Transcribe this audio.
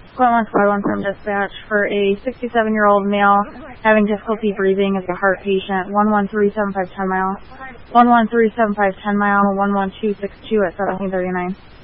Squad 1, Squad 1 from dispatch for a 67-year-old male having difficulty breathing as a heart patient. 11375 10 mile. 11375 10 mile. 11262 at 1739.